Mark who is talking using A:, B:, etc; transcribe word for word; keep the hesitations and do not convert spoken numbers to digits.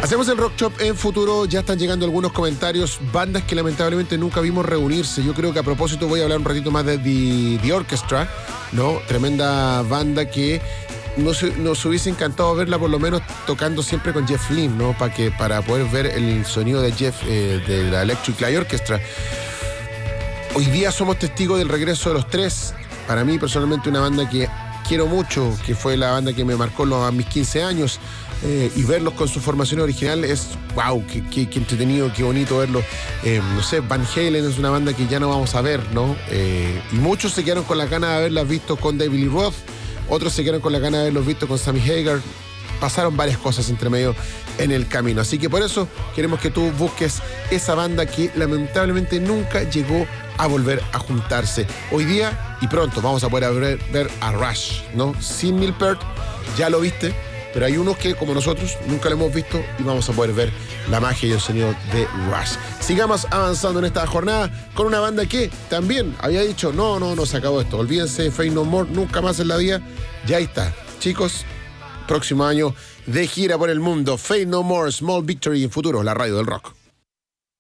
A: Hacemos el Rock Shop en futuro, ya están llegando algunos comentarios, bandas que lamentablemente nunca vimos reunirse. Yo creo que a propósito voy a hablar un ratito más de The, The Orchestra, ¿no? Tremenda banda que nos, nos hubiese encantado verla por lo menos tocando siempre con Jeff Lynne, ¿no? Para que, para poder ver el sonido de Jeff, eh, de la Electric Light Orchestra. Hoy día somos testigos del regreso de los tres. Para mí personalmente una banda que quiero mucho, que fue la banda que me marcó los, a mis quince años. Eh, y verlos con su formación original es wow, qué, qué, qué entretenido, qué bonito verlos. Eh, no sé, Van Halen es una banda que ya no vamos a ver, ¿no? Eh, y muchos se quedaron con las ganas de haberlas visto con David Lee Roth, otros se quedaron con las ganas de haberlos visto con Sammy Hagar. Pasaron varias cosas entre medio en el camino. Así que por eso queremos que tú busques esa banda que lamentablemente nunca llegó a volver a juntarse. Hoy día y pronto vamos a poder ver, ver a Rush, ¿no? Sin Neil Peart, ya lo viste. Pero hay unos que, como nosotros, nunca lo hemos visto y vamos a poder ver la magia y el sonido de Rush. Sigamos avanzando en esta jornada con una banda que también había dicho, no, no, no se acabó esto. Olvídense de Faith No More, nunca más en la vida. Ya está. Chicos, próximo año de gira por el mundo. Faith No More, Small Victory en futuro, la radio del rock.